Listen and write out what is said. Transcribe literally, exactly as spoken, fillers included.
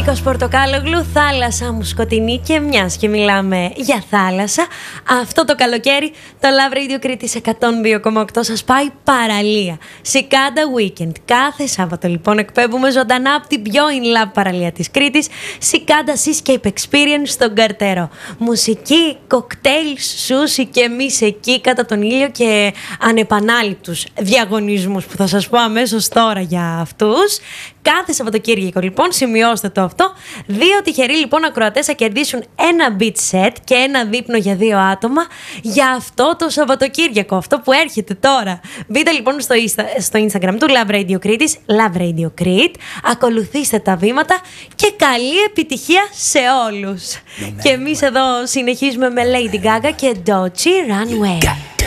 Νίκος Πορτοκάλογλου, θάλασσα μου σκοτεινή. Και μιας και μιλάμε για θάλασσα, αυτό το καλοκαίρι το Love Radio Κρήτης εκατόν δύο κόμμα οκτώ σας πάει παραλία. Σικάντα Weekend. Κάθε Σάββατο λοιπόν εκπέμπουμε ζωντανά από την πιο in love παραλία της Κρήτης, Σικάντα Seascape Experience στον Καρτερό. Μουσική, κοκτέιλ, σούσι και εμείς εκεί κατά τον ήλιο και ανεπανάληπτους διαγωνισμούς που θα σας πω αμέσως τώρα για αυτούς. Κάθε Σαββατοκύριακο λοιπόν, σημειώστε το αυτό. Δύο τυχεροί λοιπόν ακροατές θα κερδίσουν ένα beach set και ένα δείπνο για δύο άτομα για αυτό το Σαββατοκύριακο, αυτό που έρχεται τώρα. Μπείτε λοιπόν στο, στο Instagram του Love Radio Κρήτης, Love Radio Crete, ακολουθήστε τα βήματα και καλή επιτυχία σε όλους. No, και εμείς εδώ συνεχίζουμε με Lady Gaga και Doechii Runway.